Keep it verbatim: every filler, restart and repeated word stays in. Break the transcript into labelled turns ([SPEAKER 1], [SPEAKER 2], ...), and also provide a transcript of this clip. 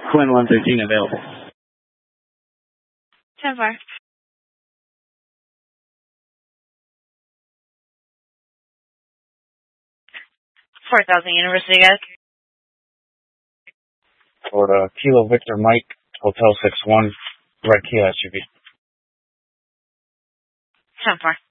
[SPEAKER 1] Quinn one thirteen available.
[SPEAKER 2] ten four. four thousand University, guys.
[SPEAKER 3] For the Kilo Victor Mike, Hotel six one, Red Kilo S U V.
[SPEAKER 2] ten four.